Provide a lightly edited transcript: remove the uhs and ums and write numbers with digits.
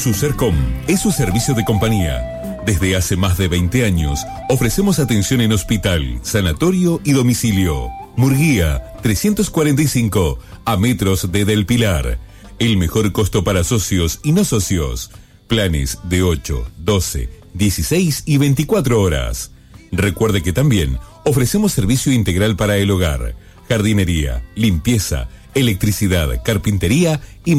Sucercom es su servicio de compañía. Desde hace más de 20 años ofrecemos atención en hospital, sanatorio y domicilio. Murguía 345, a metros de Del Pilar. El mejor costo para socios y no socios. Planes de 8, 12, 16 y 24 horas. Recuerde que también ofrecemos servicio integral para el hogar, jardinería, limpieza, electricidad, carpintería y